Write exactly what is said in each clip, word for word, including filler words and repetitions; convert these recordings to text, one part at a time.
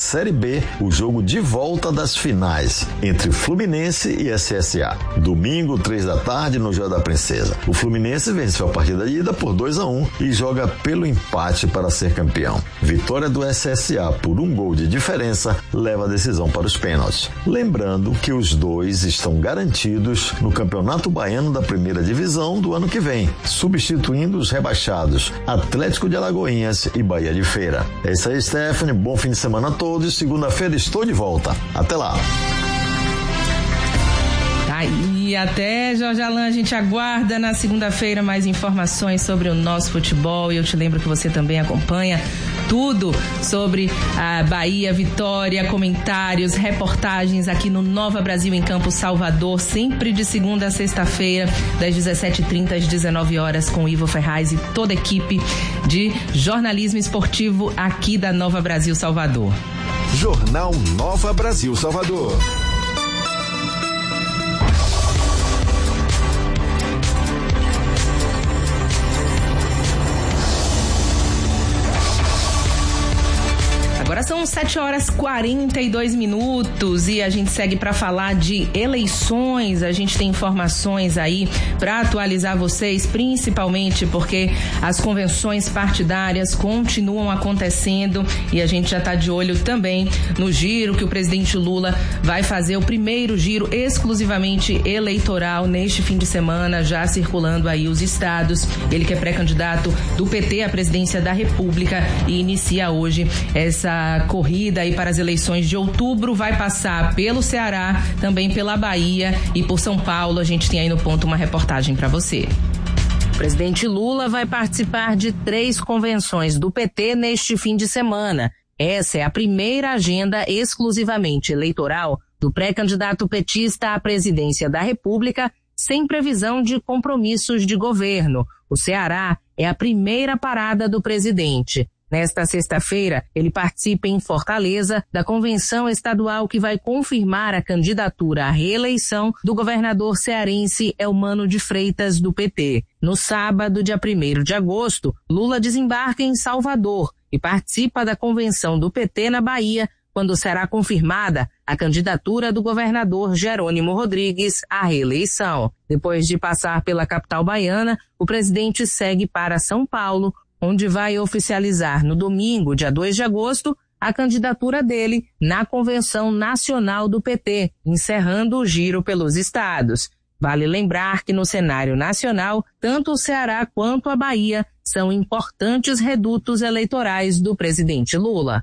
Série B, o jogo de volta das finais entre Fluminense e S S A. Domingo, três da tarde, no Joia da Princesa. O Fluminense venceu a partida de ida por dois a um e joga pelo empate para ser campeão. Vitória do S S A por um gol de diferença leva a decisão para os pênaltis. Lembrando que os dois estão garantidos no Campeonato Baiano da Primeira Divisão do ano que vem, substituindo os rebaixados Atlético de Alagoinhas e Bahia de Feira. É isso aí, Stephanie. Bom fim de semana a todos. Segunda-feira estou de volta. Até lá. E até, Jorge Alain, a gente aguarda na segunda-feira mais informações sobre o nosso futebol. E eu te lembro que você também acompanha tudo sobre a Bahia, Vitória, comentários, reportagens aqui no Nova Brasil em Campo Salvador, sempre de segunda a sexta-feira, das dezessete e trinta às dezenove horas, com Ivo Ferraz e toda a equipe de jornalismo esportivo aqui da Nova Brasil Salvador. Jornal Nova Brasil Salvador. Agora são sete horas e quarenta e dois minutos e a gente segue para falar de eleições. A gente tem informações aí para atualizar vocês, principalmente porque as convenções partidárias continuam acontecendo e a gente já está de olho também no giro que o presidente Lula vai fazer, o primeiro giro exclusivamente eleitoral neste fim de semana, já circulando aí os estados. Ele que é pré-candidato do P T à presidência da República e inicia hoje essa A corrida aí para as eleições de outubro, vai passar pelo Ceará, também pela Bahia e por São Paulo. A gente tem aí no ponto uma reportagem para você. O presidente Lula vai participar de três convenções do P T neste fim de semana. Essa é a primeira agenda exclusivamente eleitoral do pré-candidato petista à presidência da República, sem previsão de compromissos de governo. O Ceará é a primeira parada do presidente. Nesta sexta-feira, ele participa em Fortaleza da convenção estadual que vai confirmar a candidatura à reeleição do governador cearense Elmano de Freitas, do P T. No sábado, dia primeiro de agosto, Lula desembarca em Salvador e participa da convenção do P T na Bahia, quando será confirmada a candidatura do governador Jerônimo Rodrigues à reeleição. Depois de passar pela capital baiana, o presidente segue para São Paulo, onde vai oficializar no domingo, dia dois de agosto, a candidatura dele na Convenção Nacional do P T, encerrando o giro pelos estados. Vale lembrar que no cenário nacional, tanto o Ceará quanto a Bahia são importantes redutos eleitorais do presidente Lula.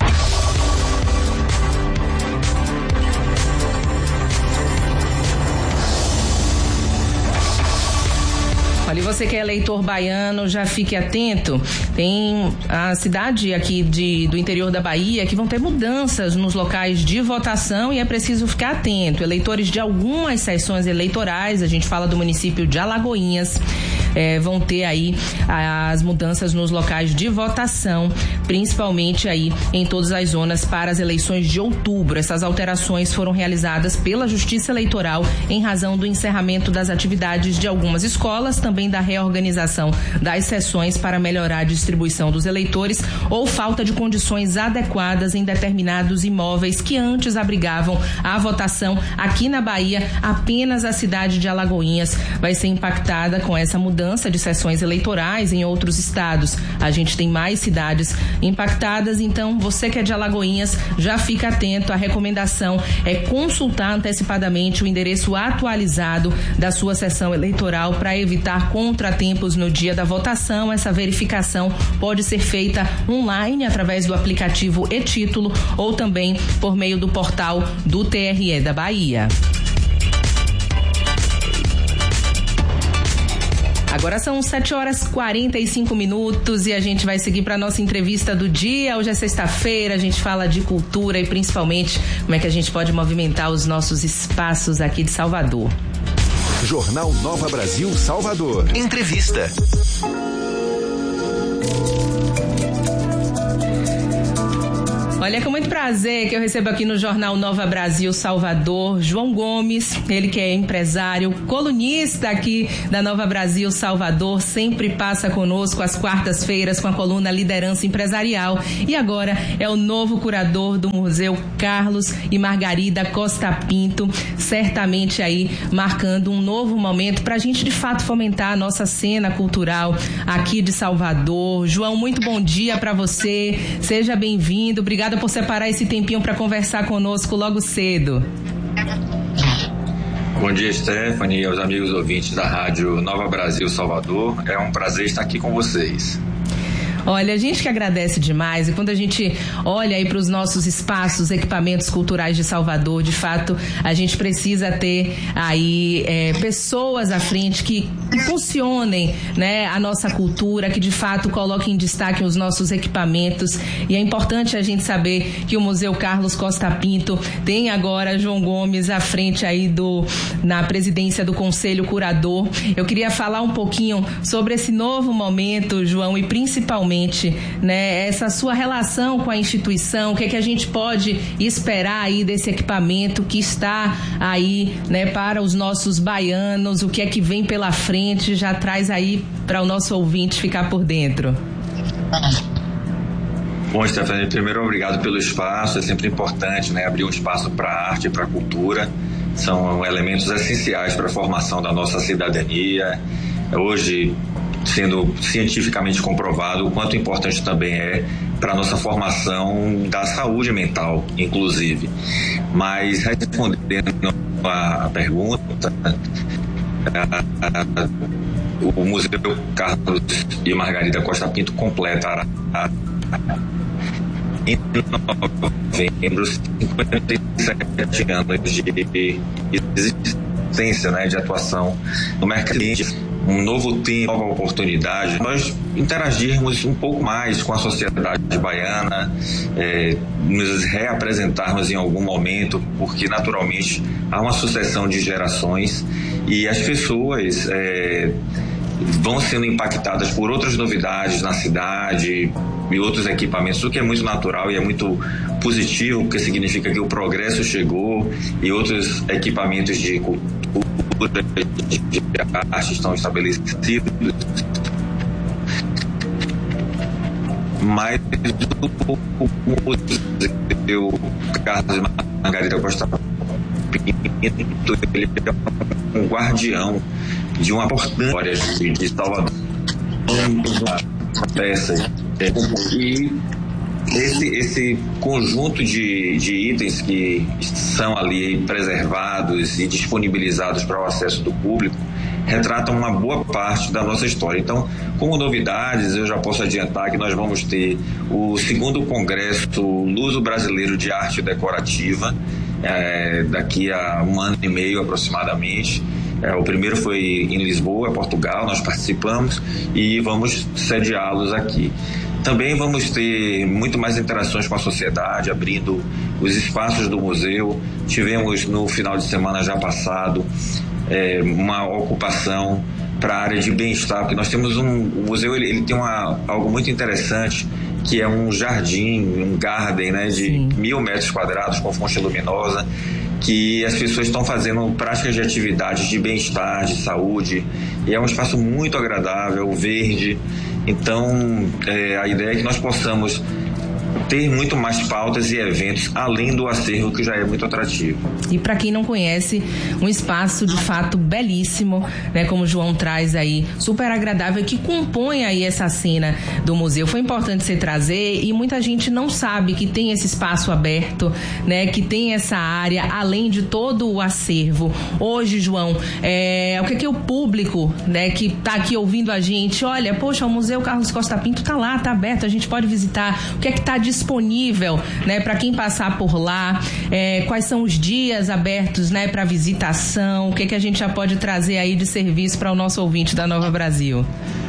Olha, e você que é eleitor baiano, já fique atento. Tem a cidade aqui de, do interior da Bahia que vão ter mudanças nos locais de votação e é preciso ficar atento. Eleitores de algumas seções eleitorais, a gente fala do município de Alagoinhas, é, vão ter aí as mudanças nos locais de votação, principalmente aí em todas as zonas para as eleições de outubro. Essas alterações foram realizadas pela Justiça Eleitoral em razão do encerramento das atividades de algumas escolas, também da reorganização das sessões para melhorar a distribuição dos eleitores ou falta de condições adequadas em determinados imóveis que antes abrigavam a votação. Aqui na Bahia, apenas a cidade de Alagoinhas vai ser impactada com essa mudança de sessões eleitorais. Em outros estados, a gente tem mais cidades impactadas, então você que é de Alagoinhas, já fica atento. A recomendação é consultar antecipadamente o endereço atualizado da sua sessão eleitoral para evitar contratempos no dia da votação. Essa verificação pode ser feita online através do aplicativo e-Título ou também por meio do portal do T R E da Bahia. Agora são sete horas e quarenta e cinco minutos e a gente vai seguir para a nossa entrevista do dia. Hoje é sexta-feira, a gente fala de cultura e principalmente como é que a gente pode movimentar os nossos espaços aqui de Salvador. Jornal Nova Brasil Salvador. Entrevista. Olha, é com muito prazer que eu recebo aqui no Jornal Nova Brasil Salvador, João Gomes, ele que é empresário, colunista aqui da Nova Brasil Salvador, sempre passa conosco às quartas-feiras com a coluna Liderança Empresarial e agora é o novo curador do Museu Carlos e Margarida Costa Pinto, certamente aí marcando um novo momento para a gente de fato fomentar a nossa cena cultural aqui de Salvador. João, muito bom dia para você, seja bem-vindo, obrigada por separar esse tempinho para conversar conosco logo cedo. Bom dia, Stephanie, e aos amigos ouvintes da Rádio Nova Brasil Salvador, é um prazer estar aqui com vocês. Olha, a gente que agradece demais, e quando a gente olha aí para os nossos espaços, equipamentos culturais de Salvador, de fato, a gente precisa ter aí é, pessoas à frente que funcionem, né, a nossa cultura, que de fato coloquem em destaque os nossos equipamentos, e é importante a gente saber que o Museu Carlos Costa Pinto tem agora João Gomes à frente aí do, na presidência do Conselho Curador. Eu queria falar um pouquinho sobre esse novo momento, João, e principalmente né, essa sua relação com a instituição, o que é que a gente pode esperar aí desse equipamento que está aí, né, para os nossos baianos, o que é que vem pela frente, já traz aí para o nosso ouvinte ficar por dentro. Bom, Stephanie, primeiro obrigado pelo espaço, é sempre importante, né, abrir um espaço para a arte e para a cultura, são elementos essenciais para a formação da nossa cidadania. Hoje, sendo cientificamente comprovado o quanto importante também é para a nossa formação da saúde mental, inclusive. Mas, respondendo a pergunta, o Museu Carlos e Margarida Costa Pinto completará em novembro cinquenta e sete anos de existência, né, de atuação no mercado, um novo tempo, nova oportunidade, nós interagirmos um pouco mais com a sociedade baiana, é, nos reapresentarmos em algum momento, porque naturalmente há uma sucessão de gerações e as pessoas é, vão sendo impactadas por outras novidades na cidade e outros equipamentos, o que é muito natural e é muito positivo, porque significa que o progresso chegou e outros equipamentos de cultura, de arte estão estabelecidos. Mas o Museu Carlos e Margarida Costa Pinto, ele é um guardião de uma importante história de Salvador, uma peça, e esse, esse conjunto de, de itens que são ali preservados e disponibilizados para o acesso do público retratam uma boa parte da nossa história. Então, como novidades, eu já posso adiantar que nós vamos ter o segundo Congresso Luso Brasileiro de Arte Decorativa, é, daqui a um ano e meio aproximadamente. É, o primeiro foi em Lisboa, Portugal, nós participamos e vamos sediá-los aqui. Também vamos ter muito mais interações com a sociedade, abrindo os espaços do museu. Tivemos no final de semana já passado é, uma ocupação para a área de bem-estar, porque nós temos um, o museu ele, ele tem uma, algo muito interessante, que é um jardim, um garden, né, de Sim. mil metros quadrados com fonte luminosa, que as pessoas estão fazendo práticas de atividades de bem-estar, de saúde, e é um espaço muito agradável, verde. Então, é, a ideia é que nós possamos ter muito mais pautas e eventos além do acervo, que já é muito atrativo. E para quem não conhece, um espaço de fato belíssimo, né, como o João traz aí, super agradável, que compõe aí essa cena do museu. Foi importante você trazer, e muita gente não sabe que tem esse espaço aberto, né, que tem essa área, além de todo o acervo. Hoje, João, é, o que é que o público, né, que tá aqui ouvindo a gente, olha, poxa, o Museu Carlos Costa Pinto tá lá, tá aberto, a gente pode visitar. O que é que tá disponível, né, para quem passar por lá, é, quais são os dias abertos, né, para visitação, o que que a gente já pode trazer aí de serviço para o nosso ouvinte da Nova Brasil?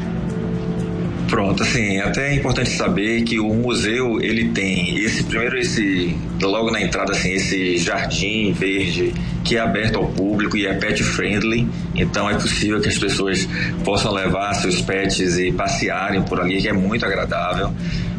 Pronto, assim, até é importante saber que o museu, ele tem esse, primeiro esse, logo na entrada, assim, esse jardim verde que é aberto ao público e é pet friendly, então é possível que as pessoas possam levar seus pets e passearem por ali, que é muito agradável.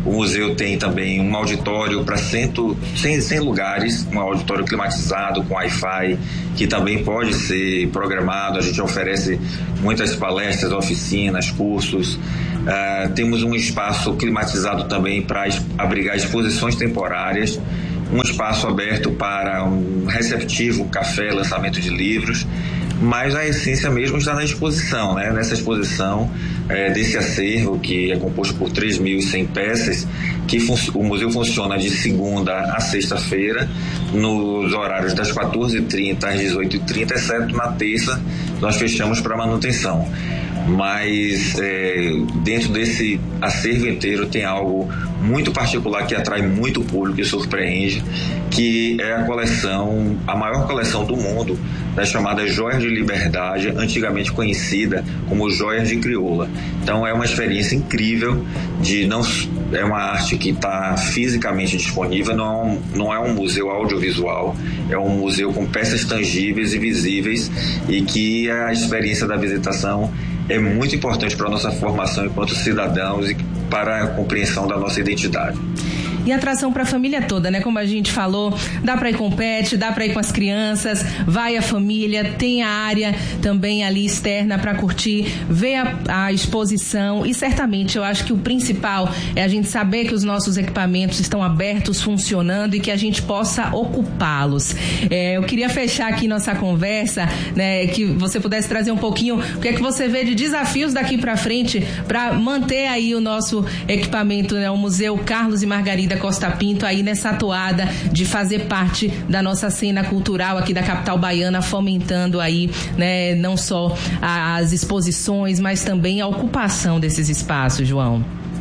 O museu tem também um auditório para cem, cem lugares, um auditório climatizado com Wi-Fi, que também pode ser programado. A gente oferece muitas palestras, oficinas, cursos. Uh, temos um espaço climatizado também para abrigar exposições temporárias, um espaço aberto para um receptivo, café, lançamento de livros, mas a essência mesmo está na exposição, né? Nessa exposição é, desse acervo, que é composto por três mil e cem peças, que o museu funciona de segunda a sexta-feira, nos horários das quatorze e trinta às dezoito e trinta, exceto na terça, nós fechamos para manutenção. Mas é, dentro desse acervo inteiro tem algo muito particular que atrai muito público e surpreende, que é a coleção, a maior coleção do mundo, das chamadas joias de liberdade, antigamente conhecida como joias de crioula. Então é uma experiência incrível, de não, é uma arte que está fisicamente disponível, não é, um, não é um museu audiovisual, é um museu com peças tangíveis e visíveis, e que a experiência da visitação é muito importante para a nossa formação enquanto cidadãos e para a compreensão da nossa identidade. E atração para a família toda, né? Como a gente falou, dá para ir com o pet, dá para ir com as crianças, vai a família, tem a área também ali externa para curtir, ver a, a exposição, e certamente eu acho que o principal é a gente saber que os nossos equipamentos estão abertos, funcionando, e que a gente possa ocupá-los. É, eu queria fechar aqui nossa conversa, né? Que você pudesse trazer um pouquinho o que é que você vê de desafios daqui para frente para manter aí o nosso equipamento, né? O Museu Carlos e Margarida Costa Pinto aí nessa toada de fazer parte da nossa cena cultural aqui da capital baiana, fomentando aí, né, não só as exposições, mas também a ocupação desses espaços, João.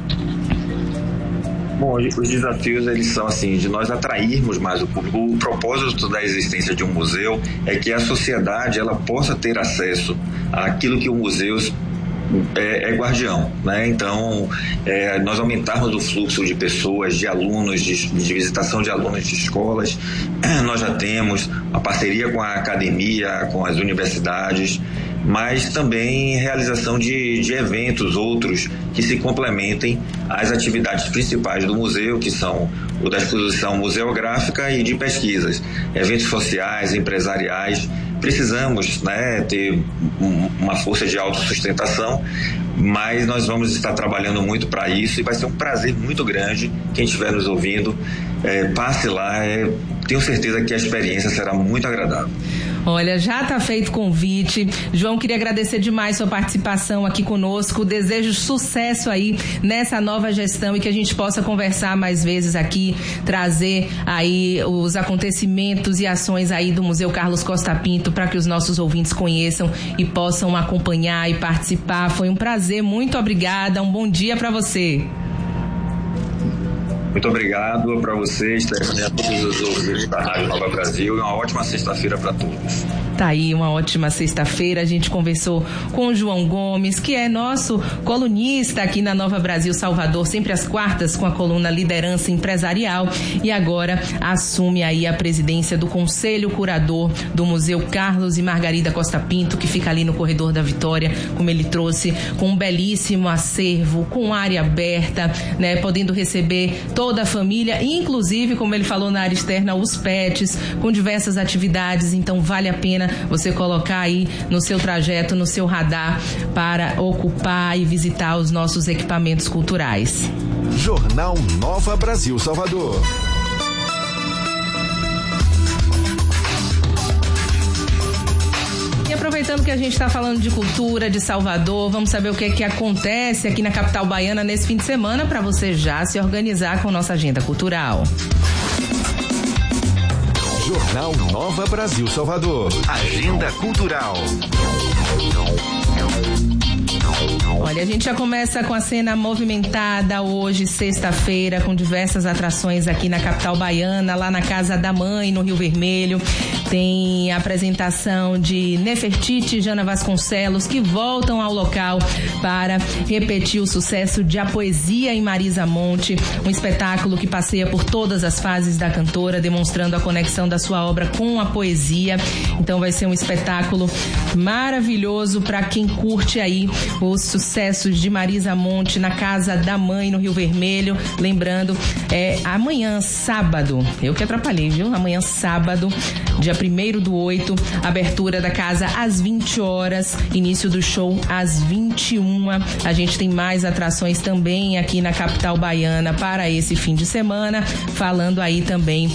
Bom, os desafios, eles são assim, de nós atrairmos mais o público. O propósito da existência de um museu é que a sociedade ela possa ter acesso àquilo que o museu É, é guardião, né? Então, é, nós aumentarmos o fluxo de pessoas, de alunos, de, de visitação de alunos de escolas. Nós já temos uma parceria com a academia, com as universidades, mas também realização de, de eventos outros que se complementem às atividades principais do museu, que são o da exposição museográfica e de pesquisas, eventos sociais, empresariais. Precisamos, né, ter uma força de autossustentação, mas nós vamos estar trabalhando muito para isso, e vai ser um prazer muito grande. Quem estiver nos ouvindo, é, passe lá, é, tenho certeza que a experiência será muito agradável. Olha, já está feito o convite. João, queria agradecer demais sua participação aqui conosco. Desejo sucesso aí nessa nova gestão, e que a gente possa conversar mais vezes aqui, trazer aí os acontecimentos e ações aí do Museu Carlos Costa Pinto para que os nossos ouvintes conheçam e possam acompanhar e participar. Foi um prazer, muito obrigada. Um bom dia para você. Muito obrigado para vocês, Stephanie, a todos os ouvintes da Rádio Nova Brasil, e uma ótima sexta-feira para todos. Tá aí, uma ótima sexta-feira. A gente conversou com o João Gomes, que é nosso colunista aqui na Nova Brasil Salvador, sempre às quartas com a coluna Liderança Empresarial, e agora assume aí a presidência do Conselho Curador do Museu Carlos e Margarida Costa Pinto, que fica ali no Corredor da Vitória, como ele trouxe, com um belíssimo acervo, com área aberta, né, podendo receber toda a família, inclusive, como ele falou, na área externa, os pets, com diversas atividades. Então vale a pena você colocar aí no seu trajeto, no seu radar, para ocupar e visitar os nossos equipamentos culturais. Jornal Nova Brasil Salvador. E aproveitando que a gente está falando de cultura, de Salvador, vamos saber o que é que acontece aqui na capital baiana nesse fim de semana, para você já se organizar com nossa agenda cultural. Jornal Nova Brasil Salvador. Agenda Cultural. Olha, a gente já começa com a cena movimentada hoje, sexta-feira, com diversas atrações aqui na capital baiana, lá na Casa da Mãe, no Rio Vermelho. Tem a apresentação de Nefertiti e Jana Vasconcelos, que voltam ao local para repetir o sucesso de A Poesia em Marisa Monte, um espetáculo que passeia por todas as fases da cantora, demonstrando a conexão da sua obra com a poesia. Então vai ser um espetáculo maravilhoso para quem curte aí os sucessos de Marisa Monte na Casa da Mãe, no Rio Vermelho. Lembrando, é amanhã, sábado, eu que atrapalhei, viu? Amanhã, sábado, dia primeiro do oito, abertura da casa às vinte horas, início do show às vinte e uma. A gente tem mais atrações também aqui na capital baiana para esse fim de semana, falando aí também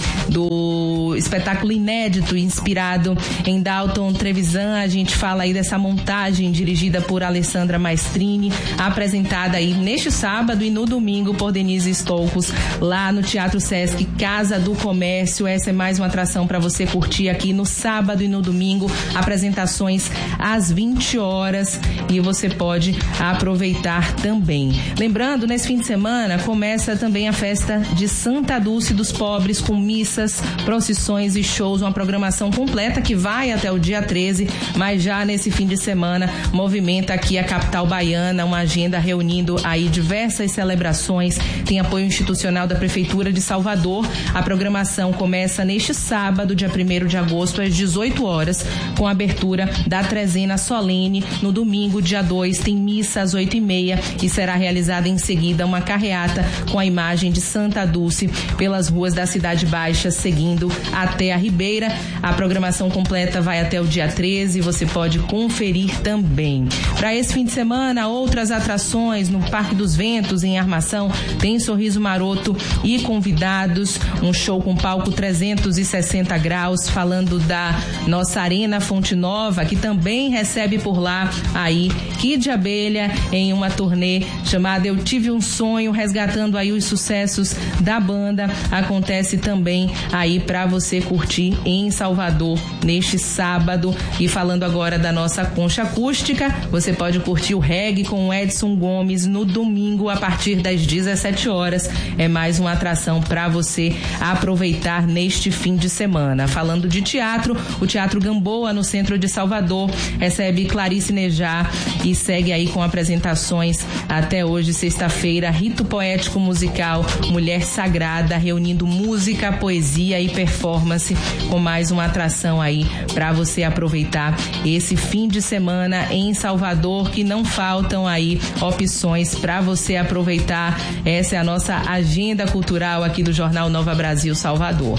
do espetáculo inédito inspirado em Dalton Trevisan. A gente fala aí dessa montagem dirigida por Alessandra Maestrini, apresentada aí neste sábado e no domingo por Denise Stolkos, lá no Teatro Sesc Casa do Comércio. Essa é mais uma atração para você curtir aqui no sábado e no domingo, apresentações às vinte horas, e você pode aproveitar também. Lembrando, nesse fim de semana começa também a festa de Santa Dulce dos Pobres, com missas, procissões e shows, uma programação completa que vai até o dia treze, mas já nesse fim de semana movimenta aqui a capital baiana, uma agenda reunindo aí diversas celebrações. Tem apoio institucional da Prefeitura de Salvador. A programação começa neste sábado, dia primeiro de agosto, às dezoito horas, com a abertura da trezena solene. No domingo, dia dois, tem missa às oito e meia e será realizada em seguida uma carreata com a imagem de Santa Dulce pelas ruas da Cidade Baixa, seguindo até a Ribeira. A programação completa vai até o dia treze, você pode conferir também. Para esse fim de semana, outras atrações no Parque dos Ventos, em Armação, tem Sorriso Maroto e convidados, um show com palco trezentos e sessenta graus, falando da nossa Arena Fonte Nova, que também recebe por lá aí Kid Abelha em uma turnê chamada Eu Tive um Sonho, resgatando aí os sucessos da banda. Acontece também aí para você curtir em Salvador neste sábado. E falando agora da nossa concha acústica, você pode curtir o reggae com o Edson Gomes no domingo a partir das dezessete horas. É mais uma atração para você aproveitar neste fim de semana. Falando de teatro, o Teatro Gamboa, no centro de Salvador, recebe Clarice Nejar e segue aí com apresentações até hoje, sexta-feira, Rito Poético Musical Mulher Sagrada, reunindo música, poesia e performance, com mais uma atração aí para você aproveitar esse fim de semana em Salvador, que não faltam aí opções para você aproveitar. Essa é a nossa agenda cultural aqui do Jornal Nova Brasil Salvador.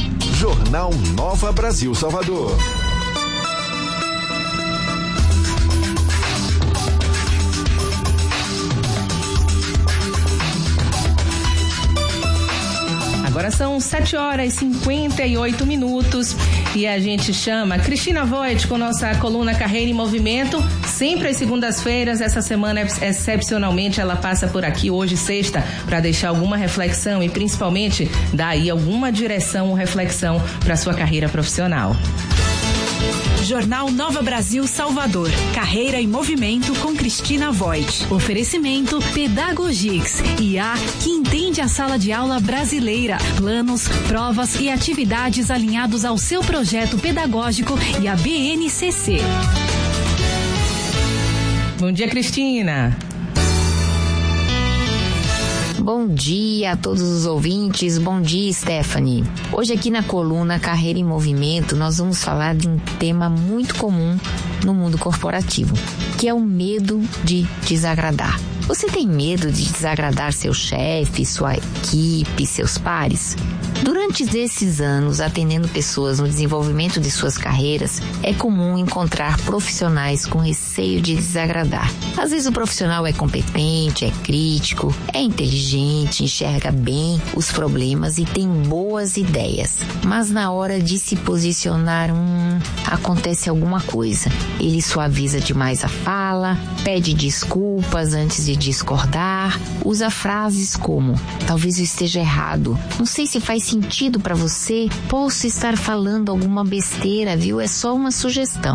Jornal Nova Brasil Salvador. Agora são sete horas e cinquenta e oito minutos e a gente chama Cristina Voit com nossa coluna Carreira em Movimento, sempre às segundas-feiras. Essa semana, excepcionalmente, ela passa por aqui hoje, sexta, para deixar alguma reflexão e principalmente dar aí alguma direção ou reflexão para sua carreira profissional. Jornal Nova Brasil Salvador. Carreira em Movimento com Cristina Voit. Oferecimento Pedagogix, I A que entende a sala de aula brasileira. Planos, provas e atividades alinhados ao seu projeto pedagógico e a B N C C. Bom dia, Cristina. Bom dia a todos os ouvintes, bom dia, Stephanie. Hoje aqui na coluna Carreira em Movimento nós vamos falar de um tema muito comum no mundo corporativo, que é o medo de desagradar. Você tem medo de desagradar seu chefe, sua equipe, seus pares? Durante esses anos, atendendo pessoas no desenvolvimento de suas carreiras, é comum encontrar profissionais com receio de desagradar. Às vezes o profissional é competente, é crítico, é inteligente, enxerga bem os problemas e tem boas ideias. Mas na hora de se posicionar, hum, acontece alguma coisa. Ele suaviza demais a fala, pede desculpas antes de discordar, usa frases como: talvez eu esteja errado, não sei se faz sentido para você, posso estar falando alguma besteira, viu? É só uma sugestão.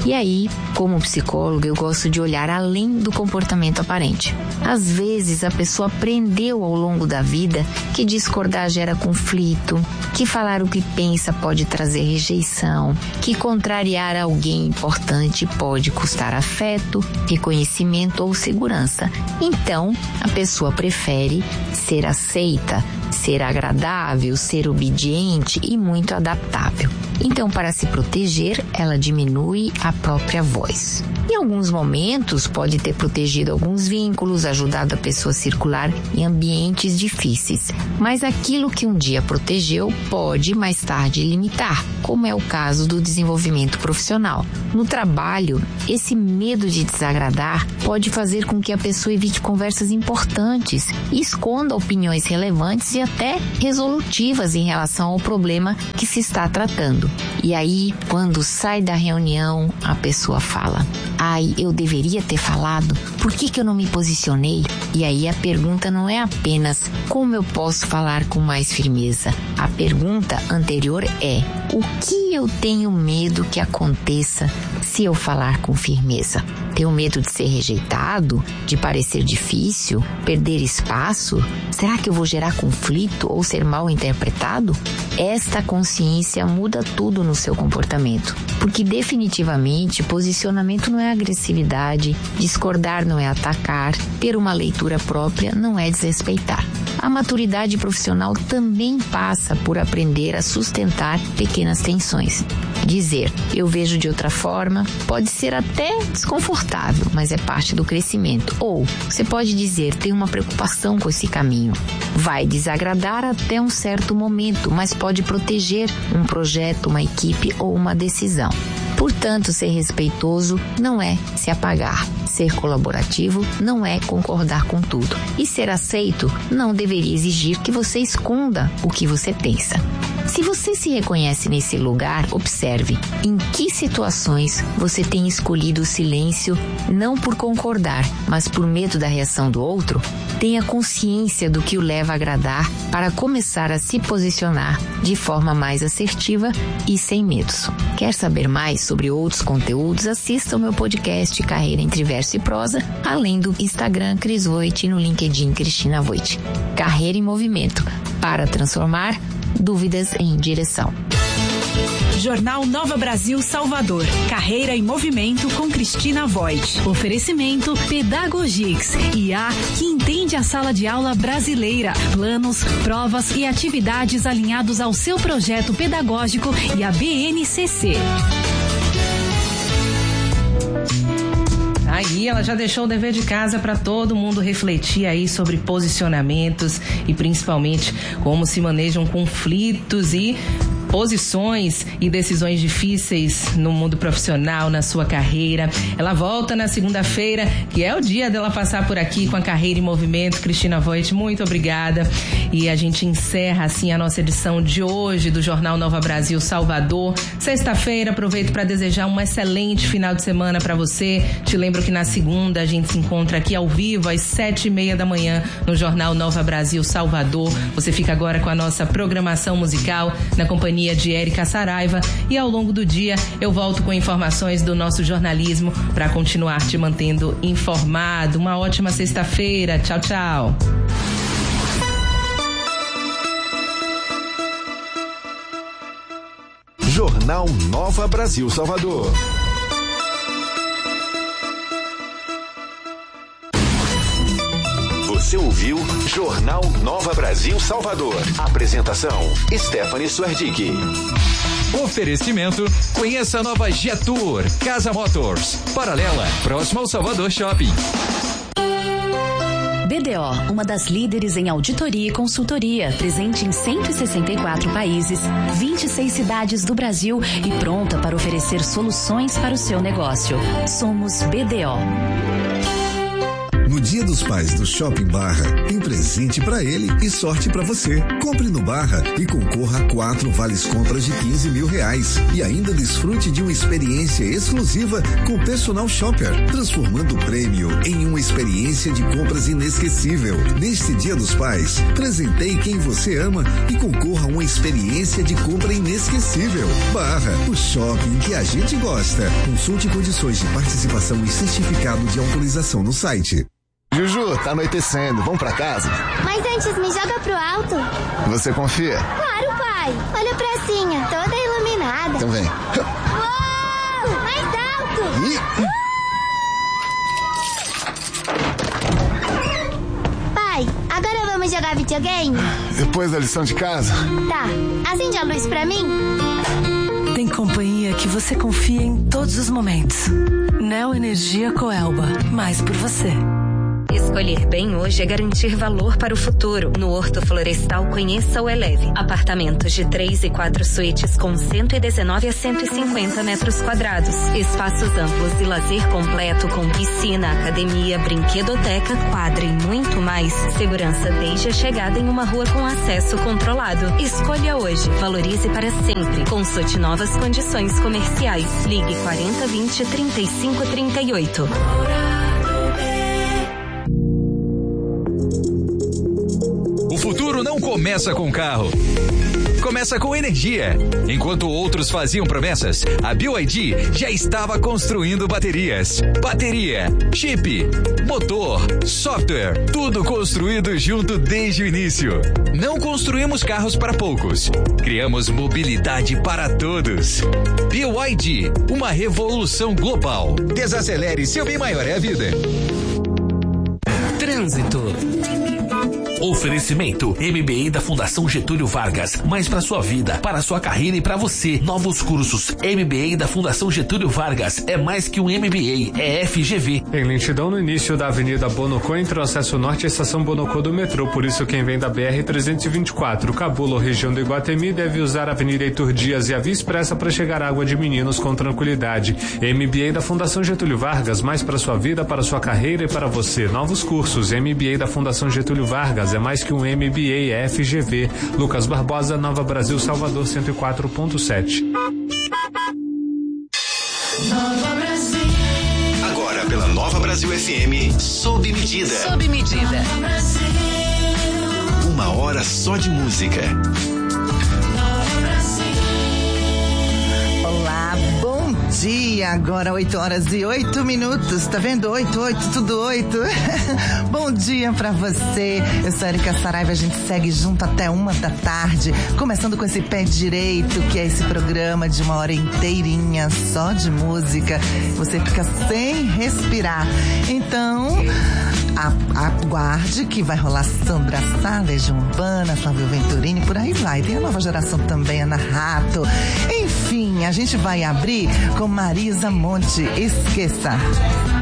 E aí, como psicóloga, eu gosto de olhar além do comportamento aparente. Às vezes, a pessoa aprendeu ao longo da vida que discordar gera conflito, que falar o que pensa pode trazer rejeição, que contrariar alguém importante pode custar afeto, reconhecimento ou segurança. Então, a pessoa prefere ser aceita, ser agradável, ser obediente e muito adaptável. Então, para se proteger, ela diminui a própria voz. Em alguns momentos, pode ter protegido alguns vínculos, ajudado a pessoa a circular em ambientes difíceis. Mas aquilo que um dia protegeu pode, mais tarde, limitar, como é o caso do desenvolvimento profissional. No trabalho, esse medo de desagradar pode fazer com que a pessoa evite conversas importantes e esconda opiniões relevantes e até resolutivas em relação ao problema que se está tratando. E aí, quando sai da reunião, a pessoa fala: ai, eu deveria ter falado, por que que eu não me posicionei? E aí a pergunta não é apenas como eu posso falar com mais firmeza. A pergunta anterior é: o que eu tenho medo que aconteça se eu falar com firmeza? Tenho medo de ser rejeitado? De parecer difícil? Perder espaço? Será que eu vou gerar conflito ou ser mal interpretado? Esta consciência muda tudo no seu comportamento, porque definitivamente posicionamento não é agressividade, discordar não é atacar, ter uma leitura própria não é desrespeitar. A maturidade profissional também passa por aprender a sustentar pequenas tensões. Dizer, eu vejo de outra forma, pode ser até desconfortável, mas é parte do crescimento. Ou, você pode dizer, tenho uma preocupação com esse caminho. Vai desagradar até um certo momento, mas pode proteger um projeto, uma equipe ou uma decisão. Portanto, ser respeitoso não é se apagar. Ser colaborativo não é concordar com tudo. E ser aceito não deveria exigir que você esconda o que você pensa. Se você se reconhece nesse lugar, observe em que situações você tem escolhido o silêncio não por concordar, mas por medo da reação do outro. Tenha consciência do que o leva a agradar para começar a se posicionar de forma mais assertiva e sem medos. Quer saber mais sobre outros conteúdos? Assista ao meu podcast Carreira entre Verso e Prosa, além do Instagram Cris Voit e no LinkedIn Cristina Voit. Carreira em movimento, para transformar dúvidas em direção. Jornal Nova Brasil Salvador. Carreira em movimento com Cristina Voit. Oferecimento Pedagogix, I A que entende a sala de aula brasileira. Planos, provas e atividades alinhados ao seu projeto pedagógico e a B N C C. Aí ela já deixou o dever de casa para todo mundo refletir aí sobre posicionamentos e principalmente como se manejam conflitos e posições e decisões difíceis no mundo profissional, na sua carreira. Ela volta na segunda-feira, que é o dia dela passar por aqui com a Carreira em Movimento. Cristina Voit, muito obrigada. E a gente encerra assim a nossa edição de hoje do Jornal Nova Brasil Salvador. Sexta-feira, aproveito para desejar um excelente final de semana para você. Te lembro que na segunda a gente se encontra aqui ao vivo às sete e meia da manhã no Jornal Nova Brasil Salvador. Você fica agora com a nossa programação musical na companhia de Érica Saraiva e ao longo do dia eu volto com informações do nosso jornalismo para continuar te mantendo informado. Uma ótima sexta-feira. Tchau, tchau. Jornal Nova Brasil Salvador. Você ouviu Jornal Nova Brasil Salvador. Apresentação Stephanie Swerdick. Oferecimento: conheça a nova Jetour, Casa Motors, Paralela, próximo ao Salvador Shopping. B D O, uma das líderes em auditoria e consultoria, presente em cento e sessenta e quatro países, vinte e seis cidades do Brasil e pronta para oferecer soluções para o seu negócio. Somos B D O. No dia Dia dos Pais do Shopping Barra tem presente pra ele e sorte pra você. Compre no Barra e concorra a quatro vales compras de quinze mil reais. E ainda desfrute de uma experiência exclusiva com o Personal Shopper, transformando o prêmio em uma experiência de compras inesquecível. Neste Dia dos Pais, presenteie quem você ama e concorra a uma experiência de compra inesquecível. Barra, o shopping que a gente gosta. Consulte condições de participação e certificado de autorização no site. Juju, tá anoitecendo, vamos pra casa? Mas antes me joga pro alto. Você confia? Claro, pai. Olha a pracinha, toda iluminada. Então vem. Uou! Mais alto! Ih. Pai, agora vamos jogar videogame? Depois da lição de casa? Tá. Acende a luz pra mim? Tem companhia que você confia em todos os momentos. Neo Energia Coelba. Mais por você. Escolher bem hoje é garantir valor para o futuro. No Horto Florestal, conheça o Eleve. Apartamentos de três e quatro suítes com cento e dezenove a cento e cinquenta metros quadrados. Espaços amplos e lazer completo com piscina, academia, brinquedoteca, quadra e muito mais. Segurança desde a chegada em uma rua com acesso controlado. Escolha hoje. Valorize para sempre. Consulte novas condições comerciais. Ligue quarenta, vinte, trinta e cinco, trinta e oito. O futuro não começa com carro. Começa com energia. Enquanto outros faziam promessas, a B Y D já estava construindo baterias. Bateria, chip, motor, software, tudo construído junto desde o início. Não construímos carros para poucos. Criamos mobilidade para todos. B Y D, uma revolução global. Desacelere, seu bem maior é a vida. Trânsito. Oferecimento M B A da Fundação Getúlio Vargas. Mais para sua vida, para sua carreira e para você. Novos cursos. M B A da Fundação Getúlio Vargas. É mais que um M B A, é F G V. Em lentidão no início da Avenida Bonocô entre o acesso norte e a estação Bonocô do metrô. Por isso quem vem da B R trezentos e vinte e quatro, Cabula ou região do Iguatemi, deve usar a Avenida Heitor Dias e a Via Expressa para chegar à Água de Meninos com tranquilidade. M B A da Fundação Getúlio Vargas. Mais para sua vida, para sua carreira e para você. Novos cursos. M B A da Fundação Getúlio Vargas. É mais que um M B A, é F G V. Lucas Barbosa, Nova Brasil, Salvador, cento e quatro ponto sete. Nova Brasil. Agora pela Nova Brasil F M, sob medida. Sob medida. Uma hora só de música. Olá, bom dia. Agora oito horas e oito minutos. Tá vendo? Oito, oito, tudo oito. Bom dia pra você. Eu sou Erika Saraiva. A gente segue junto até uma da tarde. Começando com esse pé direito, que é esse programa de uma hora inteirinha só de música. Você fica sem respirar. Então, a, aguarde que vai rolar Sandra Sá, Legião Urbana, Flávio Venturini, por aí vai. Tem a nova geração também, Ana Rato. Enfim, a gente vai abrir com Marisa Monte. Esqueça.